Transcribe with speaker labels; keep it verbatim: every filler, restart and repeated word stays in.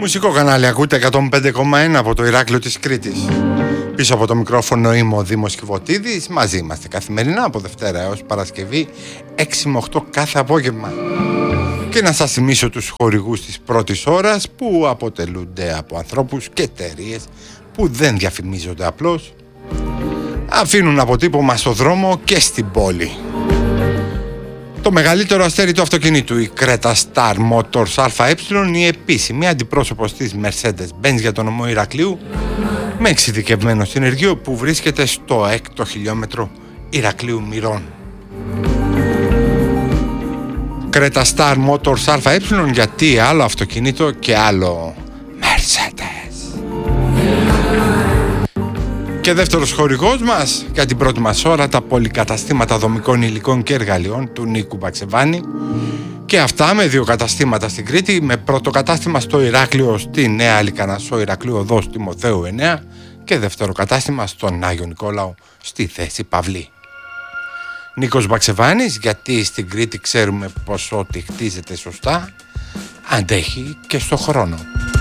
Speaker 1: Μουσικό κανάλι ακούτε εκατόν πέντε κόμμα ένα από το Ηράκλειο της Κρήτης. Πίσω από το μικρόφωνο είμαι ο Δήμος Κιβωτίδης. Μαζί είμαστε καθημερινά από Δευτέρα έως Παρασκευή έξι με οκτώ κάθε απόγευμα. Και να σας θυμίσω τους χορηγούς της πρώτης ώρας που αποτελούνται από ανθρώπους και εταιρείες που δεν διαφημίζονται απλώς. Αφήνουν αποτύπωμα στο δρόμο και στην πόλη. Το μεγαλύτερο αστέρι του αυτοκινήτου, η Creta Star Motors ΑΕ, η επίσημη αντιπρόσωπος της Mercedes-Benz για τον νομό Ηρακλείου, με εξειδικευμένο συνεργείο που βρίσκεται στο έκτο χιλιόμετρο Ηρακλείου Μυρών. Creta Star Motors ΑΕ, γιατί άλλο αυτοκίνητο και άλλο Mercedes. Και δεύτερος χορηγός μας για την πρώτη μας ώρα, τα πολυκαταστήματα δομικών υλικών και εργαλειών του Νίκου Μπαξεβάνη, και αυτά με δύο καταστήματα στην Κρήτη, με πρώτο κατάστημα στο Ηράκλειο στη Νέα Αλικανασσό Ηρακλείου Οδός Τιμοθέου εννέα και δεύτερο κατάστημα στον Άγιο Νικόλαο στη Θέση Παυλή. Νίκος Μπαξεβάνης, γιατί στην Κρήτη ξέρουμε πως ό,τι χτίζεται σωστά αντέχει και στο χρόνο.